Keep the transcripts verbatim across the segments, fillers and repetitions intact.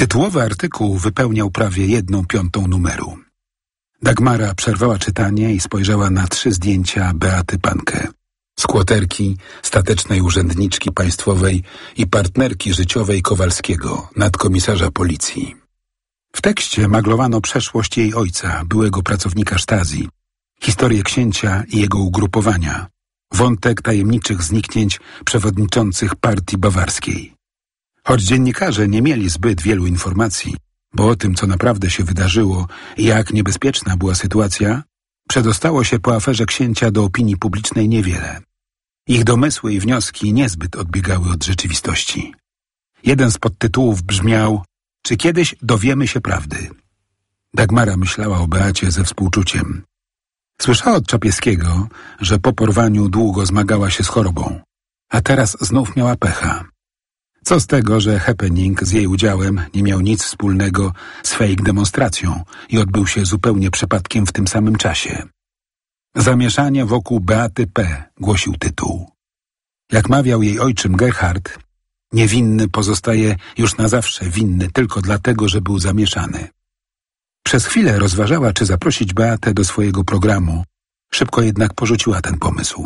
Tytułowy artykuł wypełniał prawie jedną piątą numeru. Dagmara przerwała czytanie i spojrzała na trzy zdjęcia Beaty Panke. Skłoterki, statecznej urzędniczki państwowej i partnerki życiowej Kowalskiego, nadkomisarza policji. W tekście maglowano przeszłość jej ojca, byłego pracownika Stasi, historię księcia i jego ugrupowania, wątek tajemniczych zniknięć przewodniczących partii bawarskiej. Choć dziennikarze nie mieli zbyt wielu informacji, bo o tym, co naprawdę się wydarzyło i jak niebezpieczna była sytuacja, przedostało się po aferze księcia do opinii publicznej niewiele. Ich domysły i wnioski niezbyt odbiegały od rzeczywistości. Jeden z podtytułów brzmiał: czy kiedyś dowiemy się prawdy? Dagmara myślała o Beacie ze współczuciem. Słyszała od Czapieskiego, że po porwaniu długo zmagała się z chorobą, a teraz znów miała pecha. Co z tego, że happening z jej udziałem nie miał nic wspólnego z fake demonstracją i odbył się zupełnie przypadkiem w tym samym czasie. Zamieszanie wokół Beaty P., głosił tytuł. Jak mawiał jej ojczym Gerhard, niewinny pozostaje już na zawsze winny tylko dlatego, że był zamieszany. Przez chwilę rozważała, czy zaprosić Beatę do swojego programu, szybko jednak porzuciła ten pomysł.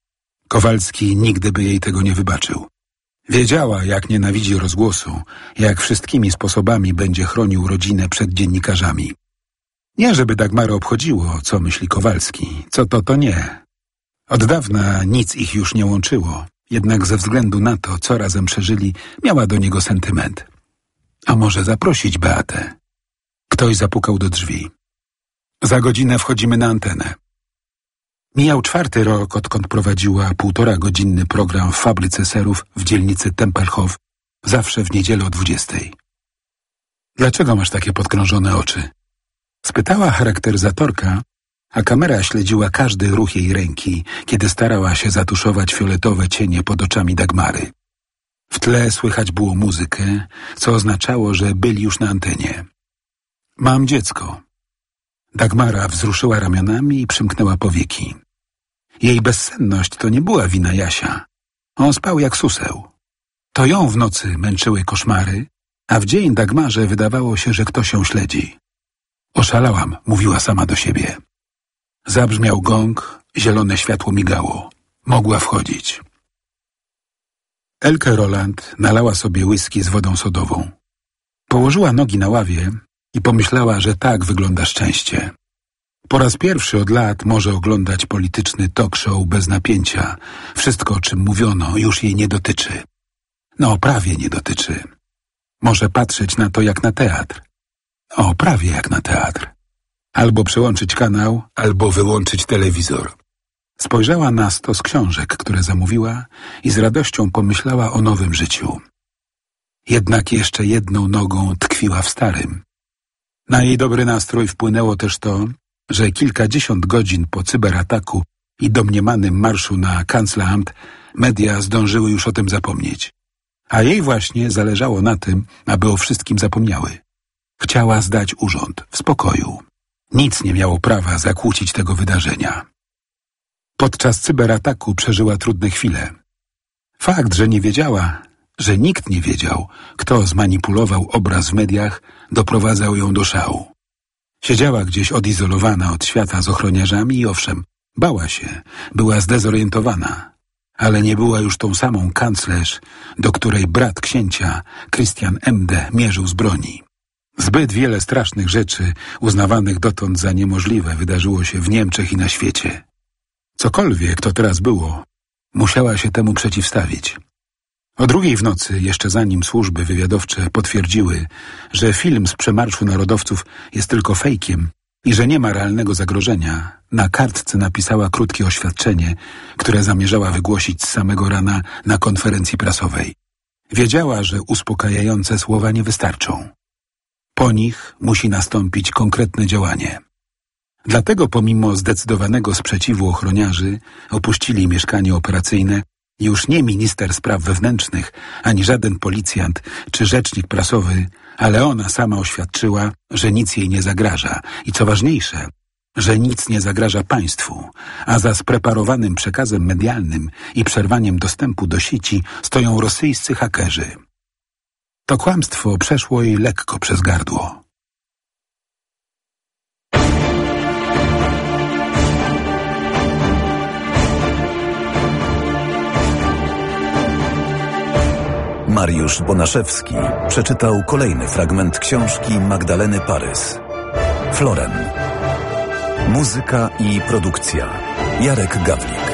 Kowalski nigdy by jej tego nie wybaczył. Wiedziała, jak nienawidzi rozgłosu, jak wszystkimi sposobami będzie chronił rodzinę przed dziennikarzami. Nie, żeby Dagmarę obchodziło, co myśli Kowalski, co to, to nie. Od dawna nic ich już nie łączyło, jednak ze względu na to, co razem przeżyli, miała do niego sentyment. A może zaprosić Beatę? Ktoś zapukał do drzwi. Za godzinę wchodzimy na antenę. Mijał czwarty rok, odkąd prowadziła półtora godzinny program w fabryce serów w dzielnicy Tempelhof, zawsze w niedzielę o dwudziestej. Dlaczego masz takie podkrążone oczy? Spytała charakteryzatorka, a kamera śledziła każdy ruch jej ręki, kiedy starała się zatuszować fioletowe cienie pod oczami Dagmary. W tle słychać było muzykę, co oznaczało, że byli już na antenie. Mam dziecko. Dagmara wzruszyła ramionami i przymknęła powieki. Jej bezsenność to nie była wina Jasia. On spał jak suseł. To ją w nocy męczyły koszmary, a w dzień Dagmarze wydawało się, że ktoś ją śledzi. Oszalałam, mówiła sama do siebie. Zabrzmiał gong, zielone światło migało. Mogła wchodzić. Elke Roland nalała sobie whisky z wodą sodową. Położyła nogi na ławie i pomyślała, że tak wygląda szczęście. Po raz pierwszy od lat może oglądać polityczny talk show bez napięcia. Wszystko, o czym mówiono, już jej nie dotyczy. No, prawie nie dotyczy. Może patrzeć na to jak na teatr. O, prawie jak na teatr. Albo przełączyć kanał, albo wyłączyć telewizor. Spojrzała na stos książek, które zamówiła i z radością pomyślała o nowym życiu. Jednak jeszcze jedną nogą tkwiła w starym. Na jej dobry nastrój wpłynęło też to, że kilkadziesiąt godzin po cyberataku i domniemanym marszu na Kanzleramt media zdążyły już o tym zapomnieć. A jej właśnie zależało na tym, aby o wszystkim zapomniały. Chciała zdać urząd w spokoju. Nic nie miało prawa zakłócić tego wydarzenia. Podczas cyberataku przeżyła trudne chwile. Fakt, że nie wiedziała, że nikt nie wiedział, kto zmanipulował obraz w mediach, doprowadzał ją do szału. Siedziała gdzieś odizolowana od świata z ochroniarzami i owszem, bała się, była zdezorientowana, ale nie była już tą samą kanclerz, do której brat księcia, Christian M D, mierzył z broni. Zbyt wiele strasznych rzeczy, uznawanych dotąd za niemożliwe, wydarzyło się w Niemczech i na świecie. Cokolwiek to teraz było, musiała się temu przeciwstawić. O drugiej w nocy, jeszcze zanim służby wywiadowcze potwierdziły, że film z przemarszu narodowców jest tylko fejkiem i że nie ma realnego zagrożenia, na kartce napisała krótkie oświadczenie, które zamierzała wygłosić z samego rana na konferencji prasowej. Wiedziała, że uspokajające słowa nie wystarczą. Po nich musi nastąpić konkretne działanie. Dlatego pomimo zdecydowanego sprzeciwu ochroniarzy opuścili mieszkanie operacyjne już nie minister spraw wewnętrznych, ani żaden policjant czy rzecznik prasowy, ale ona sama oświadczyła, że nic jej nie zagraża i co ważniejsze, że nic nie zagraża państwu, a za spreparowanym przekazem medialnym i przerwaniem dostępu do sieci stoją rosyjscy hakerzy. To kłamstwo przeszło jej lekko przez gardło. Mariusz Bonaszewski przeczytał kolejny fragment książki Magdaleny Parys. Floren. Muzyka i produkcja Jarek Gawlik.